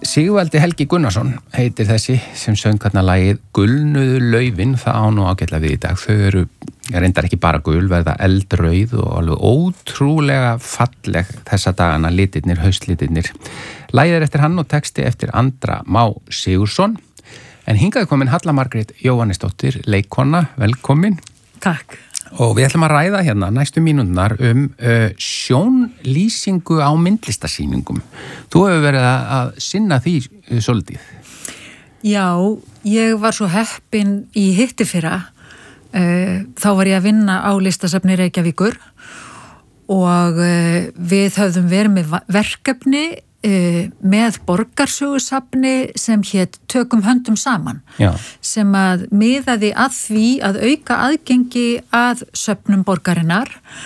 Sigvaldi Helgi Gunnarsson heitir þessi sem söng þarna lagið Gulnuðu laufin, það á nú ágætlega við í dag. Þau eru, reyndar ekki bara gul, verða eldrauð og alveg ótrúlega falleg þessa dagana, litirnir, haustlitirnir. Lagið er eftir hann og texti eftir Andra Má Sigursson. En hingað er komin Halla Margrét Jóhannesdóttir, leikkona, velkomin. Takk. Og við ætlum að ræða hérna næstu mínúturnar sjónlýsingu á myndlistasýningum. Þú hefur verið að sinna því svolítið. Já, ég var svo heppin í hittifyrra. Þá var ég að vinna á listasafni Reykjavíkur og við höfðum verið með verkefni með borgarsögusafni sem hét Tökum höndum saman. Já. Sem að miðaði að því að auka aðgengi að söfnum borgarinnar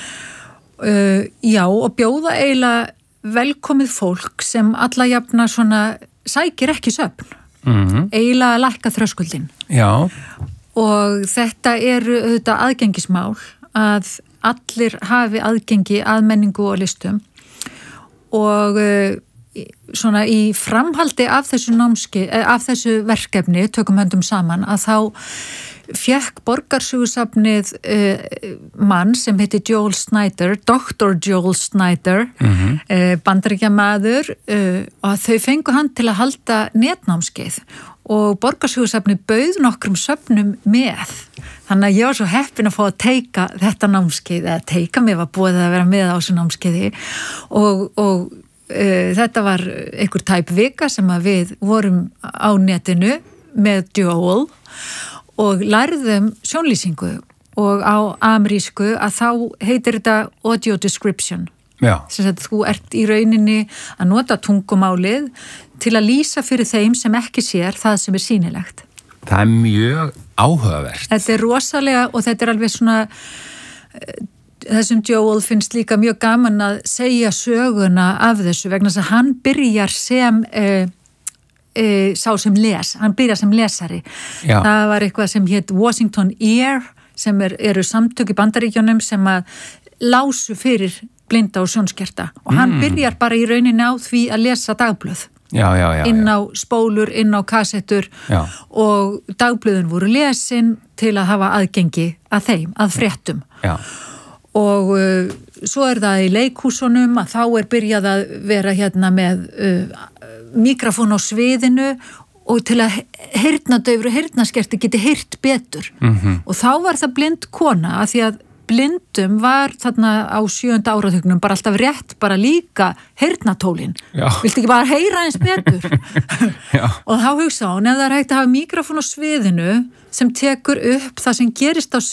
og bjóða eiginlega velkomið fólk sem alla jafna svona sækir ekki söfn. Eiginlega að lækka þröskuldin. Já. Og þetta auðvitað aðgengismál að allir hafi aðgengi að menningu og listum og svona í framhaldi af þessu verkefni Tökum höndum saman að þá fékk borgarsögusafnið mann sem heiti Joel Snyder, Dr. Joel Snyder, Bandaríkjamaður og þau fengu hann til að halda netnámskeið og borgarsögusafnið bauð nokkrum söfnum með. Þannig að ég var svo heppin að fá að teika þetta námskeið, mér var búið að vera með á þessu námskeiði og þetta var einhver tæp vika sem að við vorum á netinu með Joel og lærðum sjónlýsingu og á amerísku að þá heitir þetta audio description. Já. Sem að þú ert í rauninni að nota tungumálið til að lýsa fyrir þeim sem ekki sér það sem er sýnilegt. Það er mjög áhugavert. Þetta er rosalega og þetta er alveg svona þessum Joel finnst líka mjög gaman að segja söguna af þessu vegna þess að hann byrjar sem hann byrjar sem lesari. Já. Það var eitthvað sem hét Washington Ear sem eru samtök í Bandaríkjunum sem að lásu fyrir blinda og sjónskerta og hann byrjar bara í rauninni á því að lesa dagblöð. Já, inn á spólur, inn á kassettur og dagblöðin voru lesin til að hafa aðgengi að þeim, að fréttum. Já. Og svo er það í leikhúsunum að þá er byrjað að vera hérna með mikrofón á sviðinu og til að heyrnadaufur og heyrnaskerti geti heyrt betur. Og þá var það blind kona að því að blindum var þarna á 7. áratugnum bara alltaf rétt, bara líka heyrnatólin. Viltu ekki bara heyra eins betur? Og þá hugsa hún, ef það er hægt að hafa mikrofón á sviðinu sem tekur upp það sem gerist á